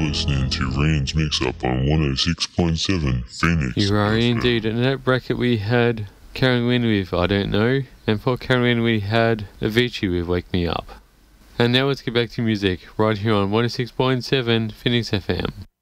listening to Rain's Mix Up on 106.7 Phoenix. You are FM. indeed. In that bracket we had Karen Wynn with I Don't Know, and for Karen Wynn we had Avicii with Wake Me Up. And now let's get back to music, right here on 106.7 Phoenix FM.